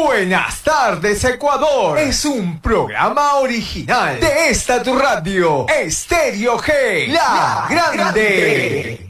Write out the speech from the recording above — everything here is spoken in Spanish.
Buenas tardes, Ecuador. Es un programa original de esta tu radio, Estéreo G, la grande.